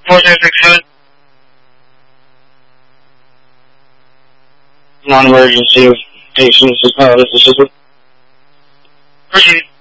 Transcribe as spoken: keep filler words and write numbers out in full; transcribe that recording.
four seven six seven. Non-emergency of patients. Uh, this is Susan. Proceed.